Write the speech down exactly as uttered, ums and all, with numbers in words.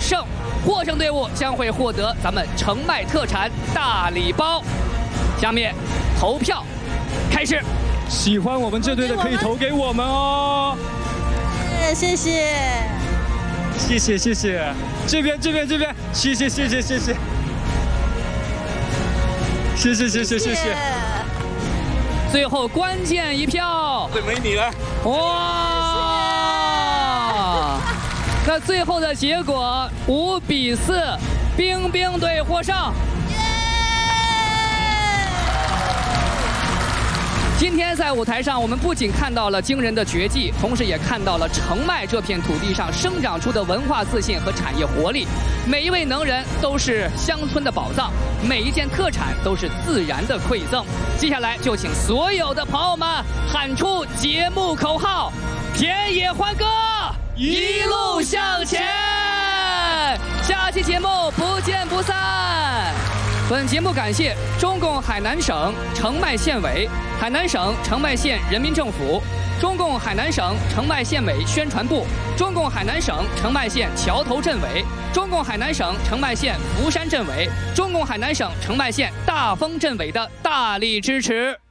胜，获胜队伍将会获得咱们澄迈特产大礼包。下面投票开始。 喜欢我们这队的可以投给我们哦。 谢谢， 谢谢谢谢，这边这边这边，谢谢谢谢谢谢，谢谢谢谢谢谢。 最后关键一票， 对，没你了。 哇！那最后的结果五比四，冰冰队获胜。今天在舞台上，我们不仅看到了惊人的绝技，同时也看到了澄迈这片土地上生长出的文化自信和产业活力。每一位能人都是乡村的宝藏，每一件特产都是自然的馈赠。接下来就请所有的朋友们喊出节目口号：田野欢歌，一路向前。下期节目不见不散。本节目感谢中共海南省澄迈县委、海南省澄迈县人民政府、中共海南省澄迈县委宣传部、中共海南省澄迈县桥头镇委、中共海南省澄迈县福山镇委、中共海南省澄迈县大丰镇委的大力支持。